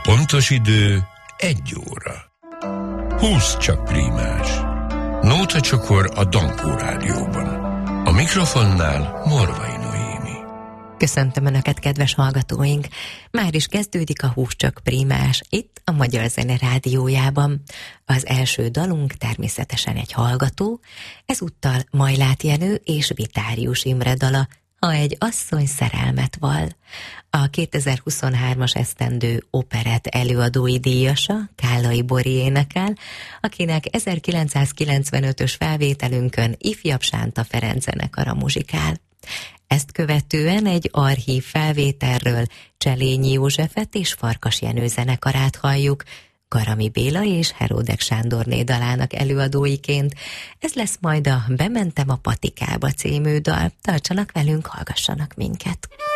pontos idő 1 óra. 20 csak prímás. Nóta csokor a Dankó Rádióban. A mikrofonnál Morvai Noémi. Köszöntöm Önöket, kedves hallgatóink! Már is kezdődik a 20 csak prímás itt a Magyar Zene Rádiójában. Az első dalunk természetesen egy hallgató, ezúttal Majlát Jenő és Vitárius Imre dala, Ha egy asszony szerelmet val. A 2023-as esztendő operett előadói díjasa Kállai Bori énekel, akinek 1995-ös felvételünkön ifjabb Sánta Ferenc zenekara muzsikál. Ezt követően egy archív felvételről Cselényi Józsefet és Farkas Jenő zenekarát halljuk, Garami Béla és Heródek Sándorné dalának előadóiként. Ez lesz majd a Bementem a patikába című dal. Tartsanak velünk, hallgassanak minket!